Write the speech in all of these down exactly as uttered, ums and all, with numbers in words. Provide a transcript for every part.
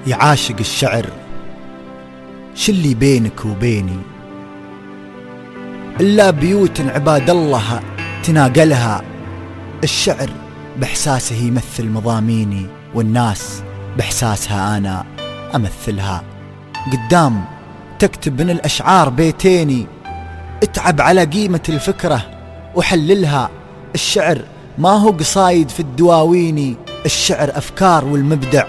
يعاشق الشعر شلي بينك وبيني إلا بيوت عباد الله تناقلها. الشعر بإحساسه يمثل مضاميني، والناس بإحساسها أنا أمثلها. قدام تكتب من الأشعار بيتيني، اتعب على قيمة الفكرة وحللها. الشعر ما هو قصايد في الدواويني، الشعر أفكار والمبدع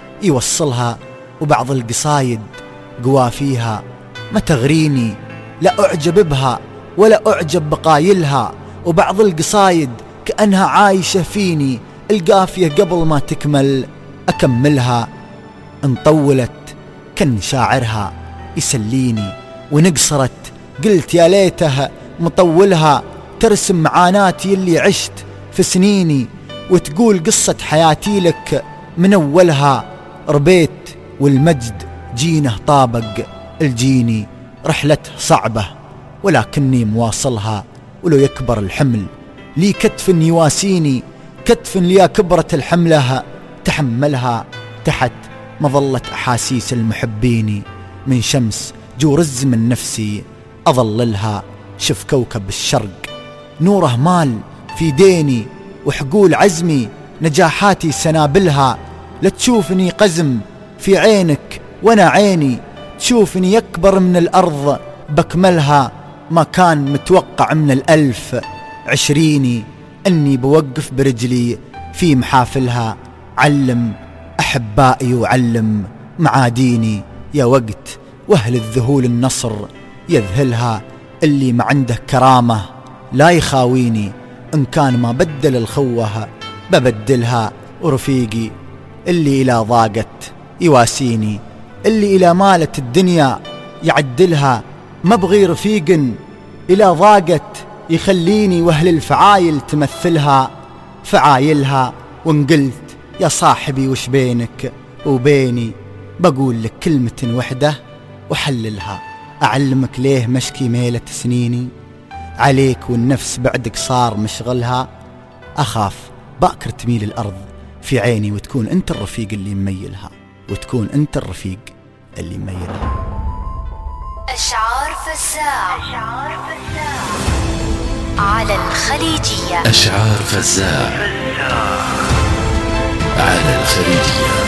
يوصلها. وبعض القصايد قوا فيها ما تغريني، لا أعجب بها ولا أعجب بقايلها. وبعض القصايد كأنها عايشة فيني، القافية قبل ما تكمل أكملها. إن طولت كان شاعرها يسليني، ونقصرت قلت يا ليتها مطولها. ترسم معاناتي اللي عشت في سنيني، وتقول قصة حياتي لك من أولها. ربيت والمجد جينه طابق الجيني، رحلته صعبة ولكني مواصلها. ولو يكبر الحمل لي كتف يواسيني، كتف لي كبرت الحملها تحملها. تحت مظلة أحاسيس المحبين، من شمس جورز من نفسي أظللها. شف كوكب الشرق نوره مال في ديني، وحقول عزمي نجاحاتي سنابلها. لا تشوفني قزم في عينك وانا عيني، تشوفني يكبر من الأرض بكملها. ما كان متوقع من الألف عشريني أني بوقف برجلي في محافلها. علم أحبائي وعلم معاديني، يا وقت وأهل الذهول النصر يذهلها. اللي ما عنده كرامة لا يخاويني، إن كان ما بدل الخوة ببدلها. ورفيقي اللي إلى ضاقت يواسيني، اللي إلى مالت الدنيا يعدلها. ما بغي رفيق إلى ضاقت يخليني، وأهل الفعايل تمثلها فعايلها. وإن قلت يا صاحبي وش بينك وبيني، بقول لك كلمة وحدة وحللها. أعلمك ليه مشكي ميلة سنيني عليك، والنفس بعدك صار مشغلها. أخاف باكر تميل الأرض في عيني، وتكون أنت الرفيق اللي مميلها، وتكون أنت الرفيق اللي مميلها. أشعار فزاع على الخليجية. أشعار فزاع على الخليجية.